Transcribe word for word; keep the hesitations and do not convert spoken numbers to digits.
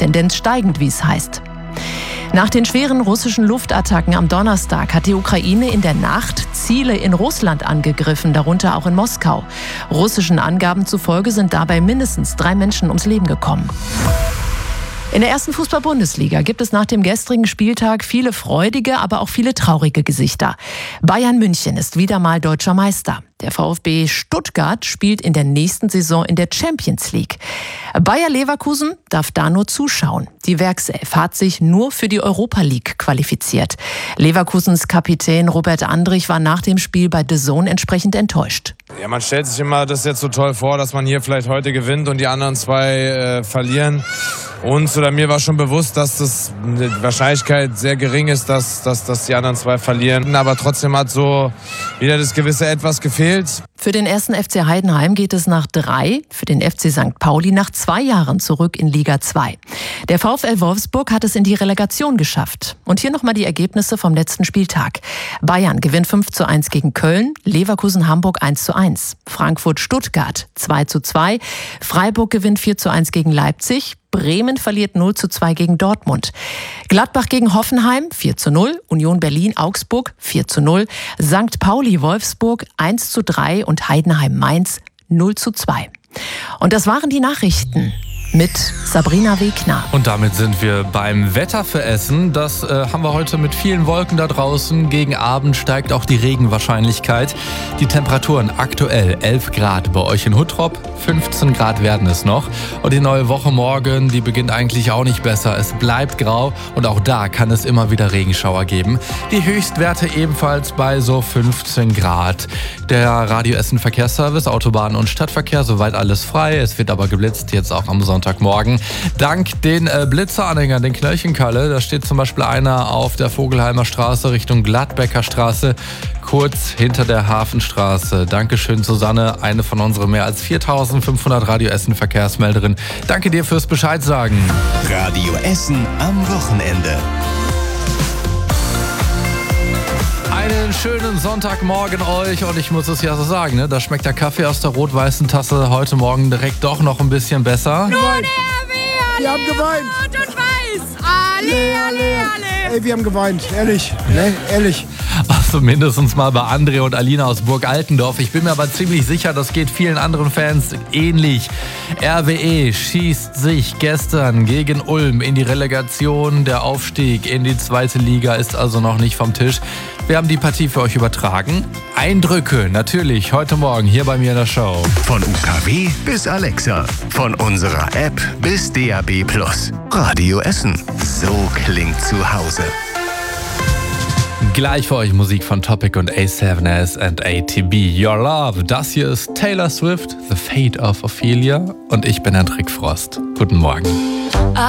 Tendenz steigend, wie es heißt. Nach den schweren russischen Luftattacken am Donnerstag hat die Ukraine in der Nacht Ziele in Russland angegriffen, darunter auch in Moskau. Russischen Angaben zufolge sind dabei mindestens drei Menschen ums Leben gekommen. In der ersten Fußball-Bundesliga gibt es nach dem gestrigen Spieltag viele freudige, aber auch viele traurige Gesichter. Bayern München ist wieder mal deutscher Meister. Der VfB Stuttgart spielt in der nächsten Saison in der Champions League. Bayer Leverkusen darf da nur zuschauen. Die Werkself hat sich nur für die Europa League qualifiziert. Leverkusens Kapitän Robert Andrich war nach dem Spiel bei D A Z N entsprechend enttäuscht. Ja, man stellt sich immer das jetzt so toll vor, dass man hier vielleicht heute gewinnt und die anderen zwei äh, verlieren. Uns oder mir war schon bewusst, dass das die Wahrscheinlichkeit sehr gering ist, dass, dass, dass die anderen zwei verlieren. Aber trotzdem hat so wieder das gewisse Etwas gefehlt. Für den ersten F C Heidenheim geht es nach drei, für den F C Sankt Pauli nach zwei Jahren zurück in Liga zwei. Der VfL Wolfsburg hat es in die Relegation geschafft. Und hier nochmal die Ergebnisse vom letzten Spieltag. Bayern gewinnt fünf zu eins gegen Köln, Leverkusen Hamburg eins zu eins, Frankfurt Stuttgart zwei zu zwei, Freiburg gewinnt vier zu eins gegen Leipzig, Bremen verliert null zu zwei gegen Dortmund. Gladbach gegen Hoffenheim vier zu null, Union Berlin Augsburg vier zu null, Sankt Pauli Wolfsburg eins zu drei und Heidenheim Mainz null zu zwei. Und das waren die Nachrichten mit Sabrina Wegner. Und damit sind wir beim Wetter für Essen. Das äh, haben wir heute mit vielen Wolken da draußen. Gegen Abend steigt auch die Regenwahrscheinlichkeit. Die Temperaturen aktuell elf Grad bei euch in Huttrop, fünfzehn Grad werden es noch. Und die neue Woche morgen, die beginnt eigentlich auch nicht besser. Es bleibt grau und auch da kann es immer wieder Regenschauer geben. Die Höchstwerte ebenfalls bei so fünfzehn Grad. Der Radio Essen Verkehrsservice, Autobahn- und Stadtverkehr, soweit alles frei. Es wird aber geblitzt, jetzt auch am Sonntagmorgen. Dank den äh, Blitzeranhängern, den Knöllchenkalle, da steht zum Beispiel einer auf der Vogelheimer Straße Richtung Gladbecker Straße, kurz hinter der Hafenstraße. Dankeschön, Susanne, eine von unseren mehr als viertausendfünfhundert Radio Essen Verkehrsmelderinnen. Danke dir fürs Bescheid sagen. Radio Essen am Wochenende. Einen schönen Sonntagmorgen euch und ich muss es ja so sagen, ne? Da schmeckt der Kaffee aus der rot-weißen Tasse heute Morgen direkt doch noch ein bisschen besser. Nur der W, Wir haben geweint. Rot und Weiß. Alle, alle, alle. Ey, wir haben geweint, ehrlich, ne? ehrlich. Also mindestens mal bei André und Alina aus Burg Altendorf. Ich bin mir aber ziemlich sicher, das geht vielen anderen Fans ähnlich. R W E schießt sich gestern gegen Ulm in die Relegation. Der Aufstieg in die zweite Liga ist also noch nicht vom Tisch. Wir haben die Partie für euch übertragen. Eindrücke natürlich heute Morgen hier bei mir in der Show. Von U K W bis Alexa. Von unserer App bis D A B Plus. Radio Essen. So klingt zu Hause. Gleich für euch Musik von Topic und A seven S und A T B. Your Love. Das hier ist Taylor Swift, The Fate of Ophelia. Und ich bin Hendrik Frost. Guten Morgen.